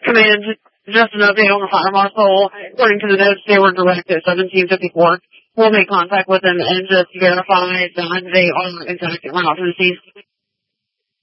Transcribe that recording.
Command, just an update on the fire marshal. According to the notes, they were direct at 1754. We'll make contact with them and just verify that they are in fact around to the scene.